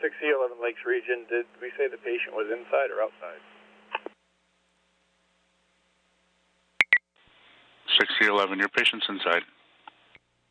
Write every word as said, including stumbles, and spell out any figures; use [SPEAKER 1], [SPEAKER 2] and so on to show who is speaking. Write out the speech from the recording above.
[SPEAKER 1] six E eleven Lakes region, did we say the patient was inside or outside?
[SPEAKER 2] six E eleven, your patient's inside.